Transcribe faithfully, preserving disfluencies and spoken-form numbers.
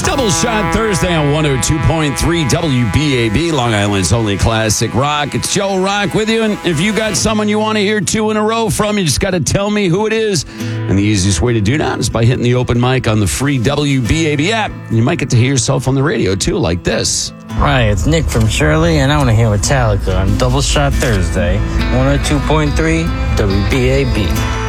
It's Double Shot Thursday on one oh two point three W B A B, Long Island's only classic rock. It's Joe Rock with you, and if you got someone you want to hear two in a row from, you just got to tell me who it is. And the easiest way to do that is by hitting the open mic on the free W B A B app. You might get to hear yourself on the radio, too, like this. Hi, it's Nick from Shirley, and I want to hear Metallica on Double Shot Thursday, one oh two point three W B A B.